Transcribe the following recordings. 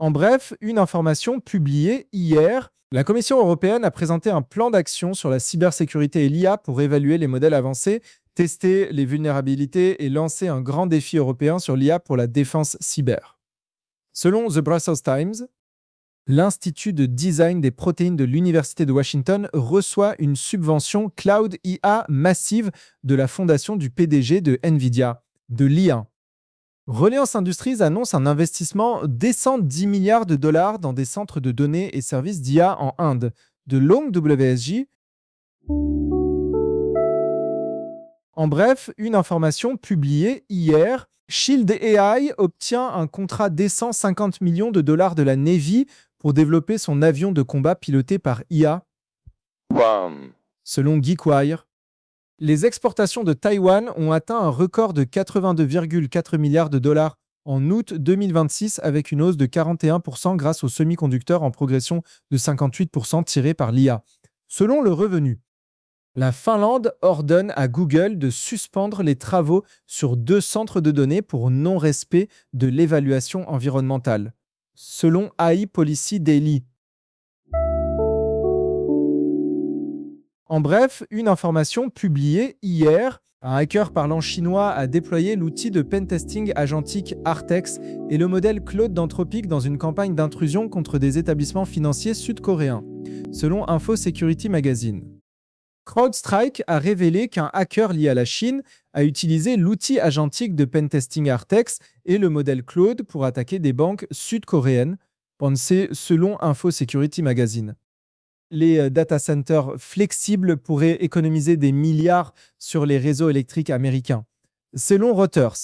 En bref, une information publiée hier, la Commission européenne a présenté un plan d'action sur la cybersécurité et l'IA pour évaluer les modèles avancés, tester les vulnérabilités et lancer un grand défi européen sur l'IA pour la défense cyber. Selon The Brussels Times, l'Institut de design des protéines de l'Université de Washington reçoit une subvention Cloud IA massive de la fondation du PDG de Nvidia, de l'IA. Reliance Industries annonce un investissement décent 10 milliards de dollars dans des centres de données et services d'IA en Inde, de Long WSJ. En bref, une information publiée hier, Shield AI obtient un contrat décent 50 millions de dollars de la Navy pour développer son avion de combat piloté par IA. Bam. Selon GeekWire, les exportations de Taïwan ont atteint un record de 82,4 milliards de dollars en août 2026 avec une hausse de 41% grâce aux semi-conducteurs en progression de 58% tirés par l'IA. Selon le revenu, la Finlande ordonne à Google de suspendre les travaux sur 2 centres de données pour non-respect de l'évaluation environnementale. Selon AI Policy Daily. En bref, une information publiée hier, un hacker parlant chinois a déployé l'outil de pentesting agentique Artex et le modèle Claude d'Anthropic dans une campagne d'intrusion contre des établissements financiers sud-coréens, selon Info Security Magazine. CrowdStrike a révélé qu'un hacker lié à la Chine a utilisé l'outil agentique de pentesting Artex et le modèle Claude pour attaquer des banques sud-coréennes, pensé selon Info Security Magazine. Les data centers flexibles pourraient économiser des milliards sur les réseaux électriques américains, selon Reuters.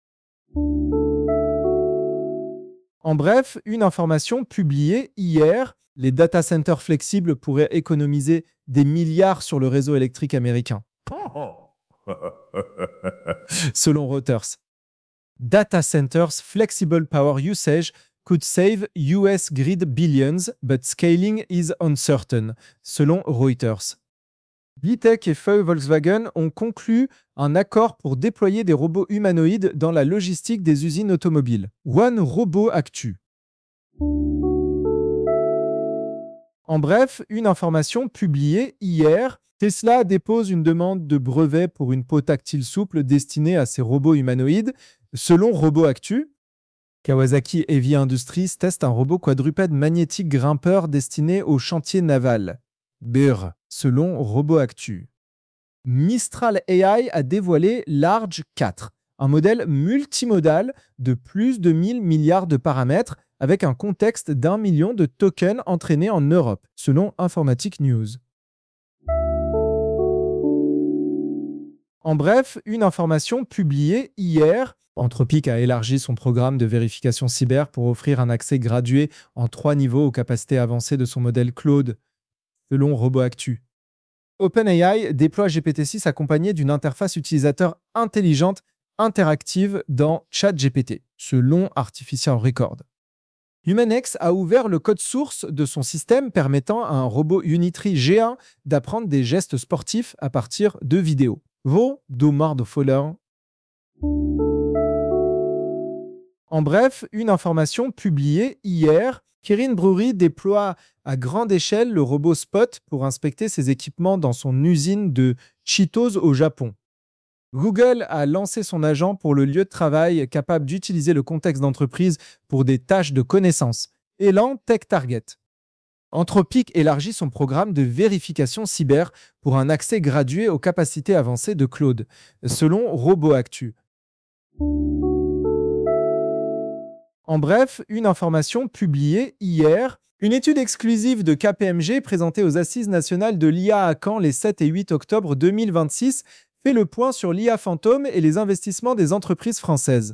En bref, une information publiée hier, les data centers flexibles pourraient économiser des milliards sur le réseau électrique américain, selon Reuters. Data centers flexible power usage could save US grid billions, but scaling is uncertain, selon Reuters. Vitech et Feu Volkswagen ont conclu un accord pour déployer des robots humanoïdes dans la logistique des usines automobiles. One Robot Actu. En bref, une information publiée hier, Tesla dépose une demande de brevet pour une peau tactile souple destinée à ses robots humanoïdes, selon Robot Actu. Kawasaki Heavy Industries teste un robot quadrupède magnétique grimpeur destiné au chantier naval. BIR, selon Robot Actu. Mistral AI a dévoilé Large 4, un modèle multimodal de plus de 1000 milliards de paramètres avec un contexte d'1 million de tokens entraînés en Europe, selon Informatic News. En bref, une information publiée hier, Anthropic a élargi son programme de vérification cyber pour offrir un accès gradué en 3 niveaux aux capacités avancées de son modèle Claude, selon RoboActu. OpenAI déploie GPT-6 accompagné d'une interface utilisateur intelligente interactive dans ChatGPT, selon Artificial Record. HumanX a ouvert le code source de son système permettant à un robot Unitree G1 d'apprendre des gestes sportifs à partir de vidéos. Vos domar de Foller. En bref, une information publiée hier, Kirin Brewery déploie à grande échelle le robot Spot pour inspecter ses équipements dans son usine de Cheetos au Japon. Google a lancé son agent pour le lieu de travail capable d'utiliser le contexte d'entreprise pour des tâches de connaissance. Elan Tech Target. Anthropic élargit son programme de vérification cyber pour un accès gradué aux capacités avancées de Claude, selon RoboActu. En bref, une information publiée hier, une étude exclusive de KPMG présentée aux Assises nationales de l'IA à Caen les 7 et 8 octobre 2026 fait le point sur l'IA fantôme et les investissements des entreprises françaises.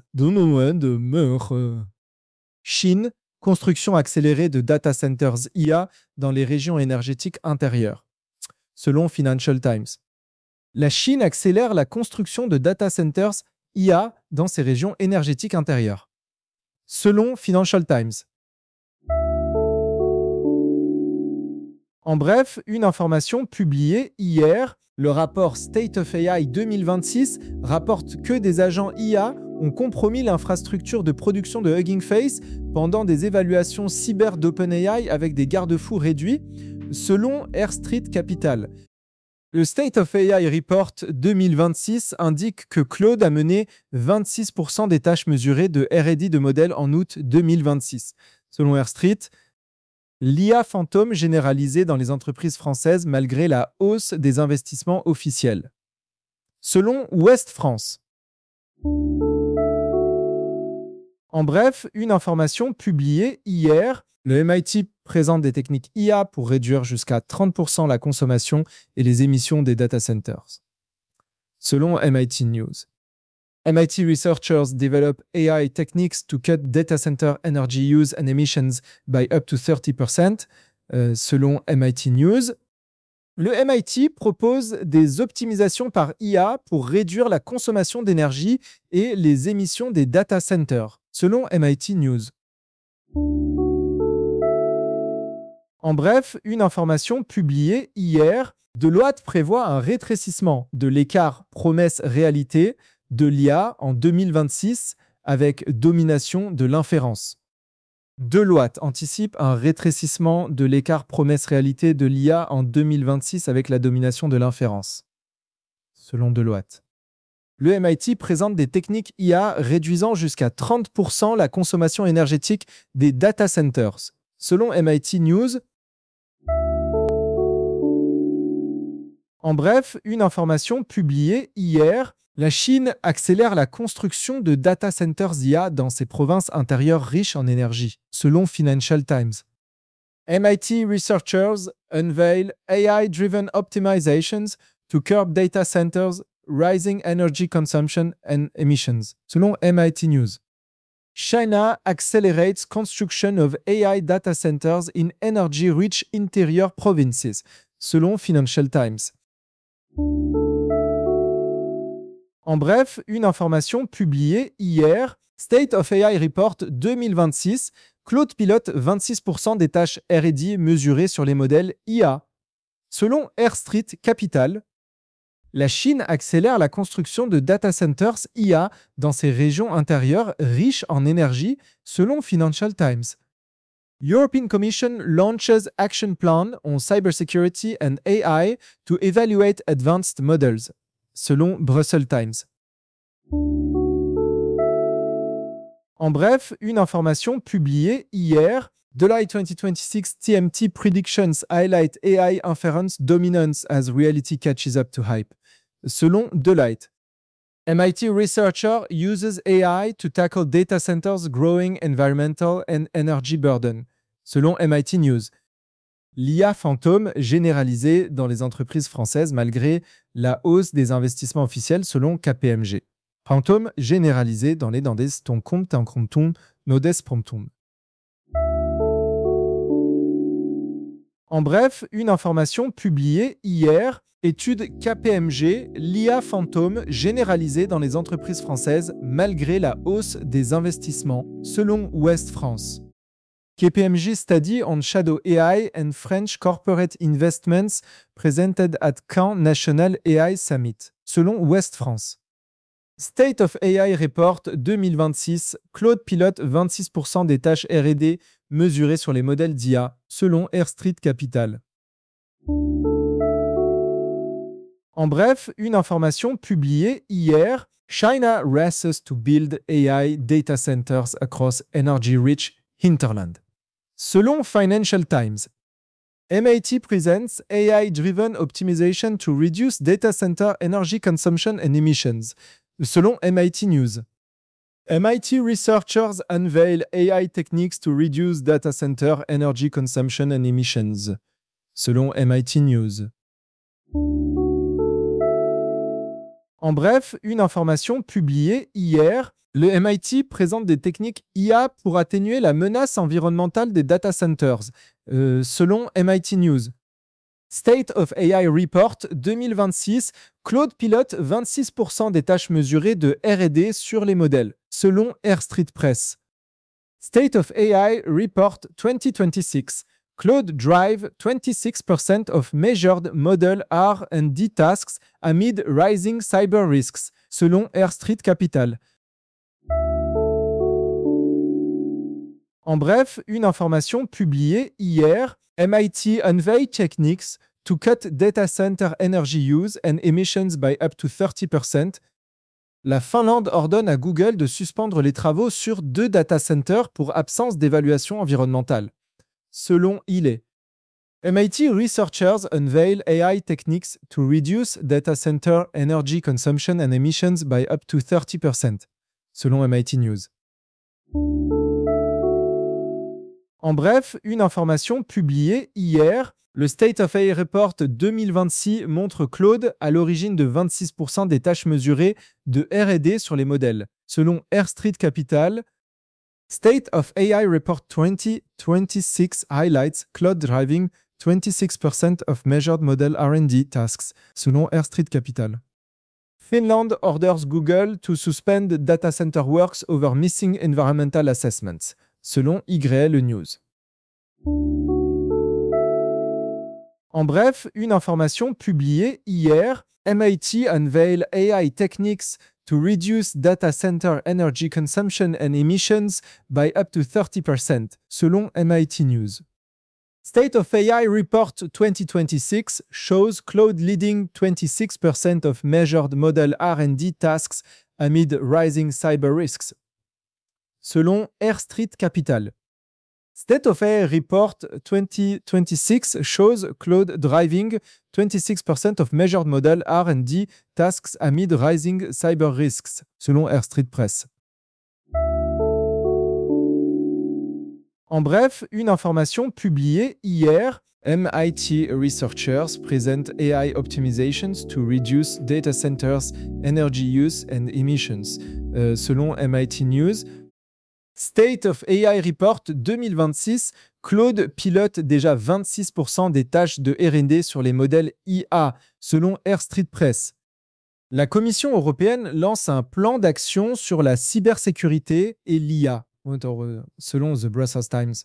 Chine, construction accélérée de data centers IA dans les régions énergétiques intérieures. Selon Financial Times. La Chine accélère la construction de data centers IA dans ses régions énergétiques intérieures. Selon Financial Times. En bref, une information publiée hier, Le rapport State of AI 2026 rapporte que des agents IA ont compromis l'infrastructure de production de Hugging Face pendant des évaluations cyber d'OpenAI avec des garde-fous réduits, selon Air Street Capital. Le State of AI Report 2026 indique que Claude a mené 26% des tâches mesurées de R&D de modèles en août 2026. Selon Air Street, l'IA fantôme généralisée dans les entreprises françaises malgré la hausse des investissements officiels. Selon Ouest France. En bref, une information publiée hier, le MIT présente des techniques IA pour réduire jusqu'à 30% la consommation et les émissions des data centers. Selon MIT News. MIT researchers develop AI techniques to cut data center energy use and emissions by up to 30%, selon MIT News. Le MIT propose des optimisations par IA pour réduire la consommation d'énergie et les émissions des data centers, selon MIT News. En bref, une information publiée hier, Deloitte prévoit un rétrécissement de l'écart promesse-réalité de l'IA en 2026 avec domination de l'inférence. Deloitte anticipe un rétrécissement de l'écart promesse-réalité de l'IA en 2026 avec la domination de l'inférence. Selon Deloitte. Le MIT présente des techniques IA réduisant jusqu'à 30% la consommation énergétique des data centers. Selon MIT News. En bref, une information publiée hier, la Chine accélère la construction de data centers IA dans ses provinces intérieures riches en énergie, selon Financial Times. MIT researchers unveil AI-driven optimizations to curb data centers' rising energy consumption and emissions, selon MIT News. China accelerates construction of AI data centers in energy-rich interior provinces, selon Financial Times. En bref, une information publiée hier, State of AI Report 2026, Claude pilote 26% des tâches R&D mesurées sur les modèles IA. Selon Air Street Capital, la Chine accélère la construction de data centers IA dans ses régions intérieures riches en énergie, selon Financial Times. European Commission launches action plan on cybersecurity and AI to evaluate advanced models, selon Brussels Times. En bref, une information publiée hier, Deloitte 2026 TMT predictions highlight AI inference dominance as reality catches up to hype, selon Deloitte. MIT researcher uses AI to tackle data centers' growing environmental and energy burden, selon MIT News. L'IA fantôme généralisée dans les entreprises françaises malgré la hausse des investissements officiels, selon KPMG. Fantôme généralisé dans les Landes ton compte en comptum nodes promptum. En bref, une information publiée hier, étude KPMG, l'IA fantôme généralisée dans les entreprises françaises malgré la hausse des investissements, selon Ouest France. KPMG study on shadow AI and French corporate investments presented at Caen National AI Summit, selon Ouest France. State of AI Report 2026, Claude pilote 26% des tâches R&D mesurées sur les modèles d'IA, selon Air Street Capital. En bref, une information publiée hier, China races to build AI data centers across energy-rich hinterland. Selon Financial Times, MIT presents AI-driven optimization to reduce data center energy consumption and emissions, selon MIT News. MIT researchers unveil AI techniques to reduce data center energy consumption and emissions, selon MIT News. En bref, une information publiée hier, le MIT présente des techniques IA pour atténuer la menace environnementale des data centers, selon MIT News. State of AI Report 2026, Claude pilote 26% des tâches mesurées de R&D sur les modèles, selon Air Street Press. State of AI Report 2026, Cloud drive 26% of measured model R&D tasks amid rising cyber risks, selon Air Street Capital. En bref, une information publiée hier, MIT unveiled techniques to cut data center energy use and emissions by up to 30%. La Finlande ordonne à Google de suspendre les travaux sur 2 data centers pour absence d'évaluation environnementale. Selon ILE, MIT researchers unveil AI techniques to reduce data center energy consumption and emissions by up to 30%, selon MIT News. En bref, une information publiée hier, le State of AI Report 2026 montre Claude à l'origine de 26% des tâches mesurées de R&D sur les modèles. Selon Air Street Capital, State of AI Report 2026 highlights Claude driving 26% of measured model R&D tasks, selon Air Street Capital. Finland orders Google to suspend data center works over missing environmental assessments, selon YL News. En bref, une information publiée hier, MIT unveil AI techniques to reduce data center energy consumption and emissions by up to 30%, selon MIT News. State of AI Report 2026 shows Claude leading 26% of measured model R&D tasks amid rising cyber risks, selon Air Street Capital. State of AI Report 2026 shows Claude driving 26% of measured model R&D tasks amid rising cyber risks, selon Air Street Press. En bref, une information publiée hier, MIT researchers present AI optimizations to reduce data centers' energy use and emissions, selon MIT News. State of AI Report 2026, Claude pilote déjà 26% des tâches de R&D sur les modèles IA, selon Air Street Press. La Commission européenne lance un plan d'action sur la cybersécurité et l'IA, selon The Brussels Times.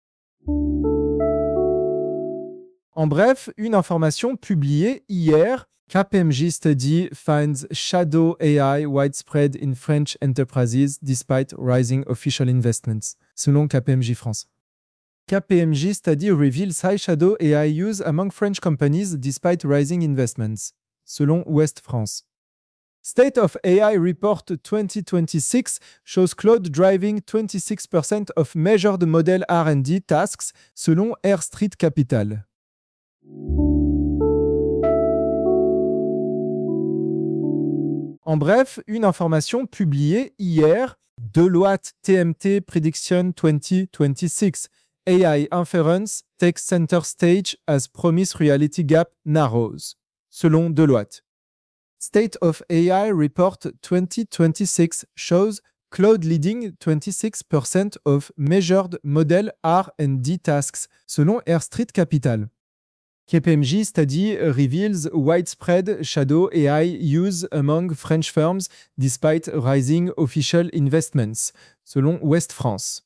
En bref, une information publiée hier, KPMG study finds shadow AI widespread in French enterprises despite rising official investments, selon KPMG France. KPMG study reveals high shadow AI use among French companies despite rising investments, selon Ouest France. State of AI Report 2026 shows Claude driving 26% of measured model R&D tasks, selon Air Street Capital. En bref, une information publiée hier, Deloitte TMT Prediction 2026, AI Inference takes center stage as promise reality gap narrows, selon Deloitte. State of AI Report 2026 shows Claude leading 26% of measured model R&D tasks, selon Air Street Capital. KPMG study reveals widespread shadow AI use among French firms despite rising official investments, selon Ouest France.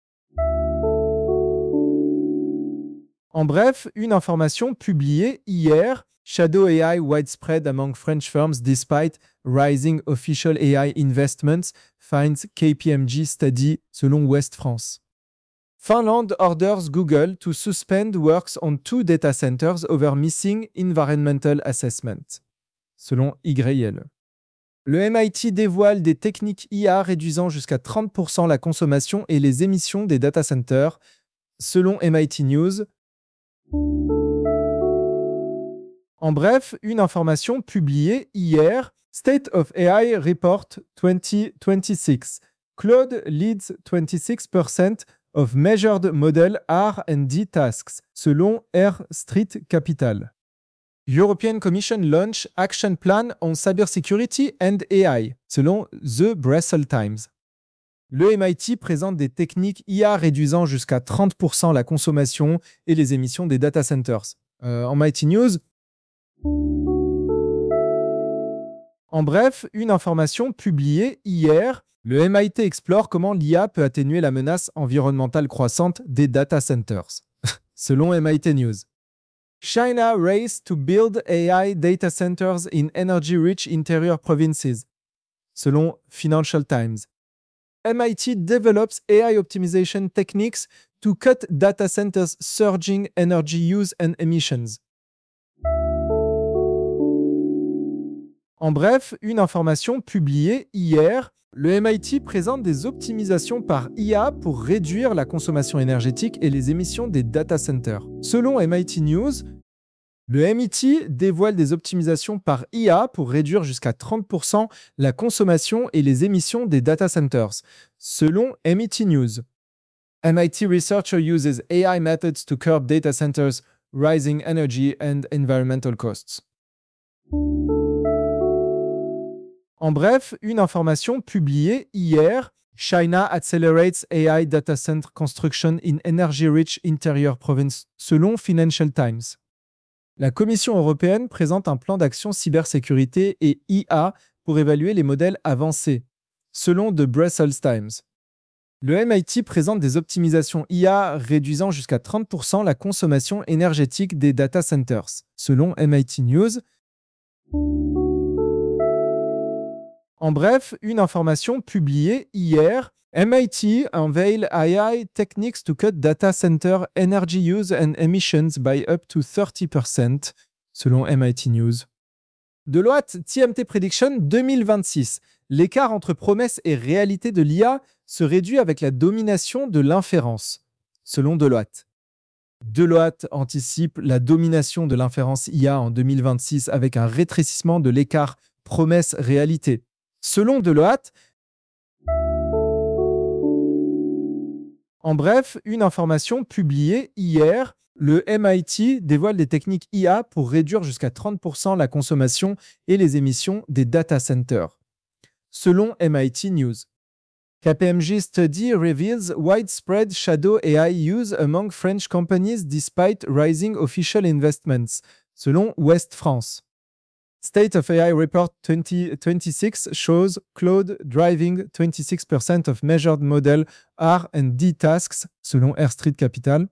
En bref, une information publiée hier, shadow AI widespread among French firms despite rising official AI investments, finds KPMG study, selon Ouest France. Finland orders Google to suspend works on 2 data centers over missing environmental assessment, selon YL. Le MIT dévoile des techniques IA réduisant jusqu'à 30% la consommation et les émissions des data centers, selon MIT News. En bref, une information publiée hier, State of AI Report 2026. Claude leads 26% of measured model R&D tasks, selon Air Street Capital. European Commission launch action plan on cybersecurity and AI, selon The Brussels Times. Le MIT présente des techniques IA réduisant jusqu'à 30% la consommation et les émissions des data centers. En MIT News. En bref, une information publiée hier, le MIT explore comment l'IA peut atténuer la menace environnementale croissante des data centers, selon MIT News. China race to build AI data centers in energy-rich interior provinces, selon Financial Times. MIT develops AI optimization techniques to cut data centers' surging energy use and emissions. En bref, une information publiée hier, le MIT présente des optimisations par IA pour réduire la consommation énergétique et les émissions des data centers. Selon MIT News, le MIT dévoile des optimisations par IA pour réduire jusqu'à 30% la consommation et les émissions des data centers. Selon MIT News, MIT researcher uses AI methods to curb data centers' rising energy and environmental costs. En bref, une information publiée hier, China accelerates AI data center construction in energy-rich interior province, selon Financial Times. La Commission européenne présente un plan d'action cybersécurité et IA pour évaluer les modèles avancés, selon The Brussels Times. Le MIT présente des optimisations IA réduisant jusqu'à 30% la consommation énergétique des data centers, selon MIT News. En bref, une information publiée hier, MIT unveil AI techniques to cut data center energy use and emissions by up to 30%, selon MIT News. Deloitte TMT Prediction 2026. L'écart entre promesses et réalité de l'IA se réduit avec la domination de l'inférence, selon Deloitte. Deloitte anticipe la domination de l'inférence IA en 2026 avec un rétrécissement de l'écart promesse-réalité. Selon Deloitte, en bref, une information publiée hier, le MIT dévoile des techniques IA pour réduire jusqu'à 30% la consommation et les émissions des data centers. Selon MIT News, KPMG study reveals widespread shadow AI use among French companies despite rising official investments, selon Ouest France. State of AI Report 2026 shows Claude driving 26% of measured model R&D tasks, selon Air Street Capital.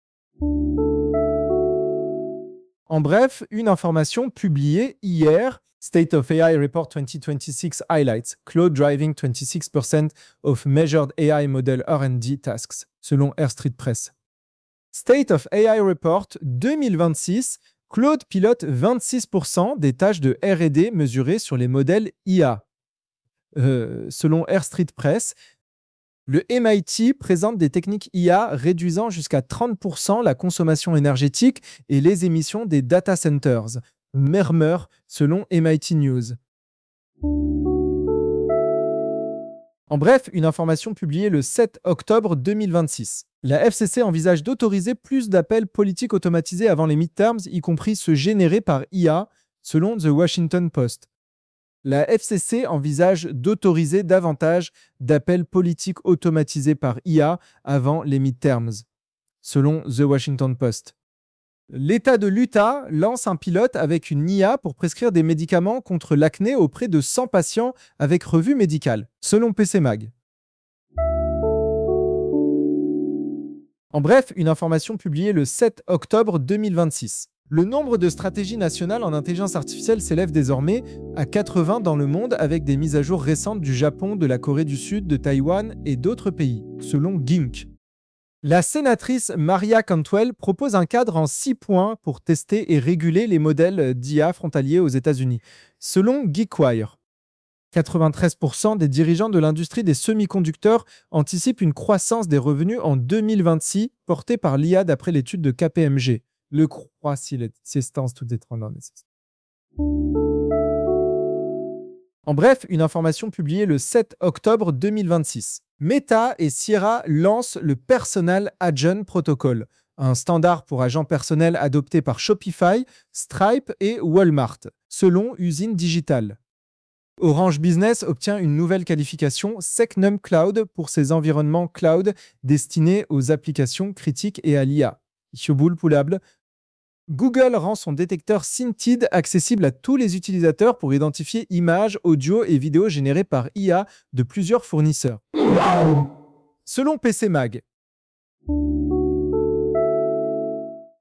En bref, une information publiée hier, State of AI Report 2026 highlights Claude driving 26% of measured AI model R&D tasks, selon Air Street Press. State of AI Report 2026, Claude pilote 26% des tâches de R&D mesurées sur les modèles IA. Selon Air Street Press, le MIT présente des techniques IA réduisant jusqu'à 30% la consommation énergétique et les émissions des data centers. Murmure, selon MIT News. En bref, une information publiée le 7 octobre 2026. La FCC envisage d'autoriser plus d'appels politiques automatisés avant les midterms, y compris ceux générés par IA, selon The Washington Post. La FCC envisage d'autoriser davantage d'appels politiques automatisés par IA avant les midterms, selon The Washington Post. L'État de l'Utah lance un pilote avec une IA pour prescrire des médicaments contre l'acné auprès de 100 patients avec revue médicale, selon PCMag. En bref, une information publiée le 7 octobre 2026. Le nombre de stratégies nationales en intelligence artificielle s'élève désormais à 80 dans le monde avec des mises à jour récentes du Japon, de la Corée du Sud, de Taïwan et d'autres pays, selon Gink. La sénatrice Maria Cantwell propose un cadre en 6 points pour tester et réguler les modèles d'IA frontaliers aux États-Unis, selon GeekWire. 93% des dirigeants de l'industrie des semi-conducteurs anticipent une croissance des revenus en 2026 portée par l'IA d'après l'étude de KPMG. Le croissance tout En bref, une information publiée le 7 octobre 2026. Meta et Sierra lancent le Personal Agent Protocol, un standard pour agents personnels adopté par Shopify, Stripe et Walmart, selon Usine Digital. Orange Business obtient une nouvelle qualification Secnum Cloud pour ses environnements cloud destinés aux applications critiques et à l'IA. Google rend son détecteur Scintid accessible à tous les utilisateurs pour identifier images, audio et vidéos générées par IA de plusieurs fournisseurs. Selon PCMag,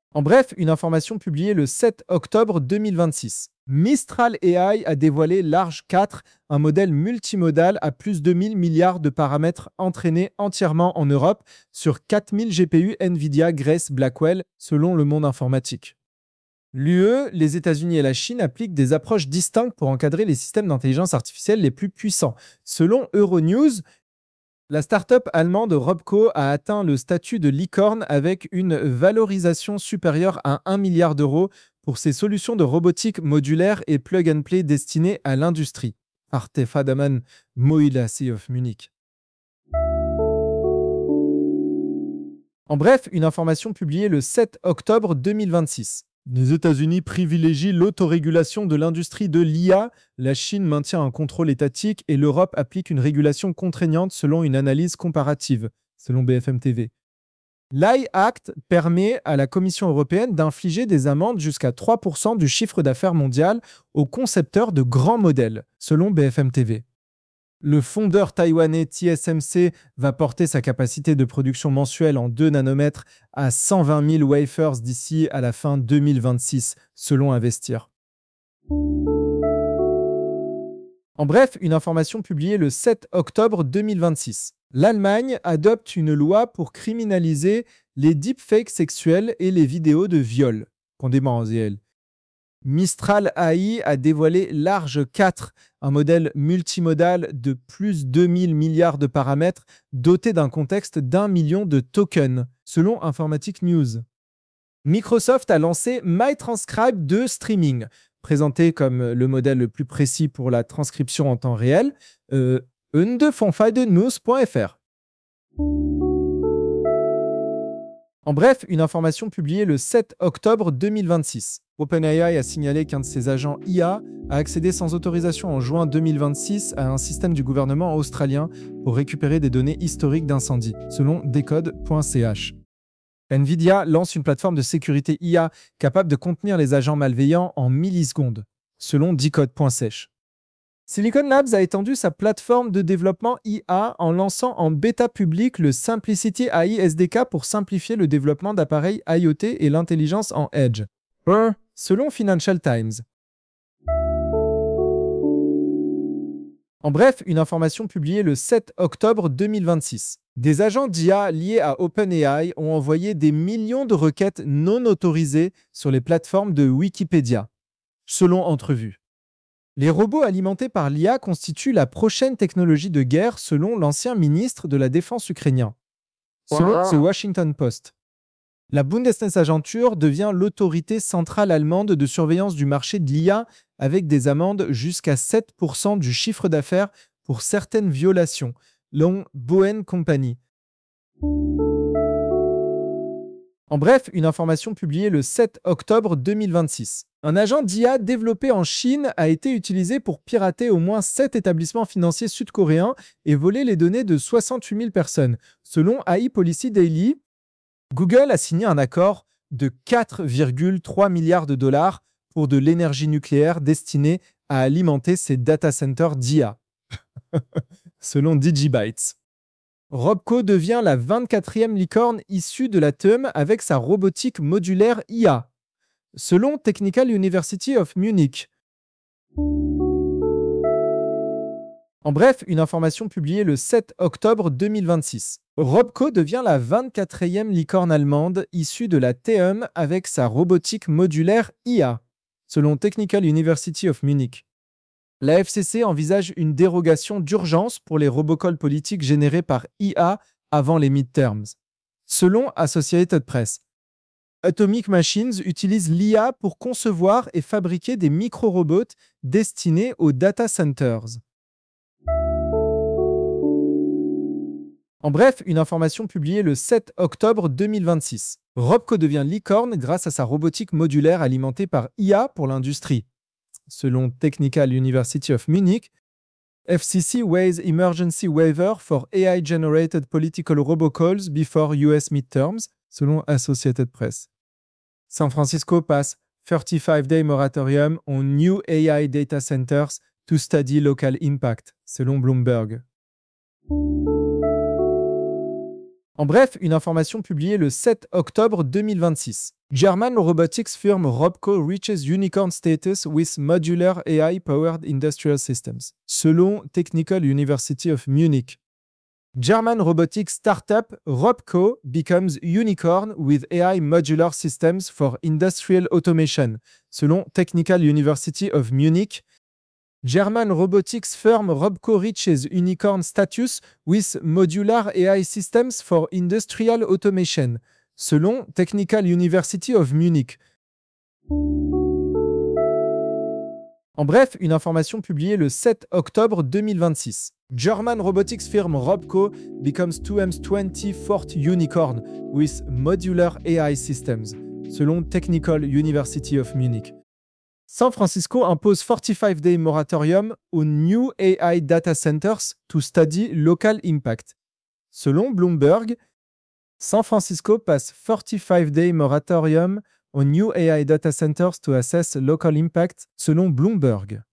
En bref, une information publiée le 7 octobre 2026. Mistral AI a dévoilé Large 4, un modèle multimodal à plus de 1000 milliards de paramètres entraîné entièrement en Europe sur 4000 GPU NVIDIA Grace Blackwell, selon le monde informatique. L'UE, les États-Unis et la Chine appliquent des approches distinctes pour encadrer les systèmes d'intelligence artificielle les plus puissants. Selon Euronews, la start-up allemande Robco a atteint le statut de licorne avec une valorisation supérieure à 1 milliard d'euros pour ses solutions de robotique modulaire et plug-and-play destinées à l'industrie. Arte Fadaman Moïlasi of Munich. En bref, une information publiée le 7 octobre 2026. Les États-Unis privilégient l'autorégulation de l'industrie de l'IA, la Chine maintient un contrôle étatique et l'Europe applique une régulation contraignante selon une analyse comparative, selon BFM TV. L'AI Act permet à la Commission européenne d'infliger des amendes jusqu'à 3% du chiffre d'affaires mondial aux concepteurs de grands modèles, selon BFM TV. Le fondeur taïwanais TSMC va porter sa capacité de production mensuelle en 2 nanomètres à 120 000 wafers d'ici à la fin 2026, selon Investir. En bref, une information publiée le 7 octobre 2026. L'Allemagne adopte une loi pour criminaliser les deepfakes sexuels et les vidéos de viol. Mistral AI a dévoilé Large 4, un modèle multimodal de plus 2000 milliards de paramètres doté d'un contexte d'1 million de tokens, selon Informatic News. Microsoft a lancé MyTranscribe 2 Streaming, présenté comme le modèle le plus précis pour la transcription en temps réel, news.fr. En bref, une information publiée le 7 octobre 2026. OpenAI a signalé qu'un de ses agents IA a accédé sans autorisation en juin 2026 à un système du gouvernement australien pour récupérer des données historiques d'incendie, selon decode.ch. NVIDIA lance une plateforme de sécurité IA capable de contenir les agents malveillants en millisecondes, selon decode.ch. Silicon Labs a étendu sa plateforme de développement IA en lançant en bêta public le Simplicity AI SDK pour simplifier le développement d'appareils IoT et l'intelligence en Edge. Selon Financial Times. En bref, une information publiée le 7 octobre 2026. Des agents d'IA liés à OpenAI ont envoyé des millions de requêtes non autorisées sur les plateformes de Wikipédia, selon Entrevue. Les robots alimentés par l'IA constituent la prochaine technologie de guerre selon l'ancien ministre de la Défense ukrainien. Selon The Washington Post. La Bundesnetzagentur devient l'autorité centrale allemande de surveillance du marché de l'IA avec des amendes jusqu'à 7% du chiffre d'affaires pour certaines violations, selon Boen Company. En bref, une information publiée le 7 octobre 2026. Un agent d'IA développé en Chine a été utilisé pour pirater au moins 7 établissements financiers sud-coréens et voler les données de 68 000 personnes. Selon AI Policy Daily, Google a signé un accord de 4,3 milliards de dollars pour de l'énergie nucléaire destinée à alimenter ses data centers d'IA. Selon Digibytes. Robco devient la 24e licorne issue de la TEM avec sa robotique modulaire IA, selon Technical University of Munich. En bref, une information publiée le 7 octobre 2026. Robco devient la 24e licorne allemande issue de la TEM avec sa robotique modulaire IA, selon Technical University of Munich. La FCC envisage une dérogation d'urgence pour les robocalls politiques générés par IA avant les midterms. Selon Associated Press, Atomic Machines utilise l'IA pour concevoir et fabriquer des micro-robots destinés aux data centers. En bref, une information publiée le 7 octobre 2026. Robco devient licorne grâce à sa robotique modulaire alimentée par IA pour l'industrie. Selon Technical University of Munich, FCC weighs emergency waiver for AI-generated political robocalls before US midterms, selon Associated Press. San Francisco passe 35-day moratorium on new AI data centers to study local impact, selon Bloomberg. En bref, une information publiée le 7 octobre 2026. German robotics firm Robco reaches unicorn status with modular AI-powered industrial systems, selon Technical University of Munich. German robotics startup Robco becomes unicorn with AI modular systems for industrial automation, selon Technical University of Munich. German robotics firm Robco reaches unicorn status with modular AI systems for industrial automation, selon Technical University of Munich. En bref, une information publiée le 7 octobre 2026. German robotics firm Robco becomes 2M24th unicorn with modular AI systems, selon Technical University of Munich. San Francisco impose 45-day moratorium on new AI data centers to study local impact. Selon Bloomberg, San Francisco passe 45-day moratorium on new AI data centers to assess local impact, selon Bloomberg.